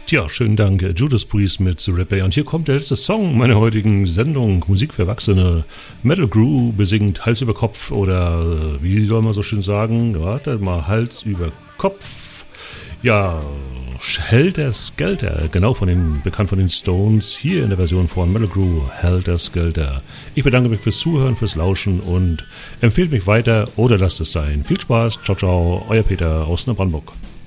Tja, schönen Dank, Judas Priest mit The Rebbe. Und hier kommt der letzte Song meiner heutigen Sendung. Musik für Erwachsene. Metal Groove besingt Hals über Kopf oder wie soll man so schön sagen? Warte mal, Hals über Kopf. Ja, Helter Skelter, genau bekannt von den Stones, hier in der Version von Metal Groove, Helter Skelter. Ich bedanke mich fürs Zuhören, fürs Lauschen und empfehlt mich weiter oder lasst es sein. Viel Spaß, ciao, ciao, euer Peter aus Neubrandenburg.